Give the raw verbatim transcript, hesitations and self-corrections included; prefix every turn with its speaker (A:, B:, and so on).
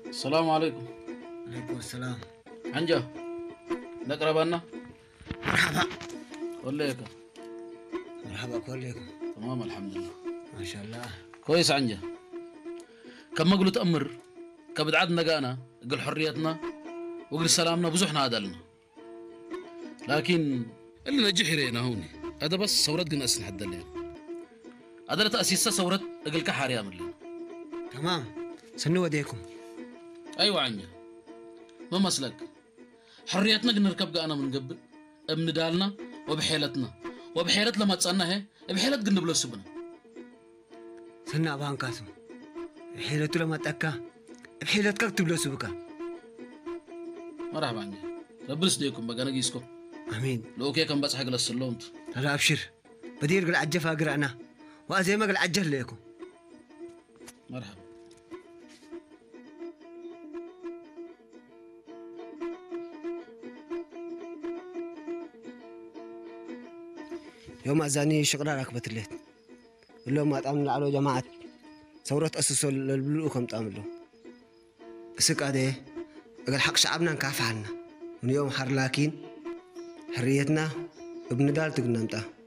A: السلام عليكم.
B: عليكم السلام.
A: عنجا نقربنا.
B: مرحبا.
A: وليك.
B: مرحبا كلكم.
A: تمام الحمد لله.
B: ما شاء الله.
A: كويس عنجا. كم ما قلت أمر كبدعتنا جانا قل حريتنا وقل سلامنا بزحنا هذلنا. لكن اللي نجح رينا هوني هذا بس ثورة قلنا أسن حد الليل. هذا تأسيسها ثورة قل كحار يا ملين.
B: تمام. سنوا وديكم.
A: أيوة عنجا. ما مسلك. حريتنا قلنا نركب جانا من قبل. ابن دالنا وبحيلتنا وبحيلت لما تصنع هي بحيلت قلنا بلو سبنا.
B: سنة أبان كاسم. بحيلته لما تأكا بحيلتك تكتب له سبكا.
A: مرحبا عنجا. ربنا يسديكم بقى نجيسكم.
B: امين.
A: لو كي كان بس حق للسلومت.
B: لا ابشر. بدير قل عجف اقرأنا. وازي ما قل عجل ليكم.
A: مرحبا.
B: يوم أذاني شغلة ركبت الليت. اللي ما تأمن على جماعة ثورة أسسوا للبلوء كم تأملوا. السك هذا قال حق شعبنا نكافح عنا. من يوم حر لكن حريتنا ابن دال تقول نمتها.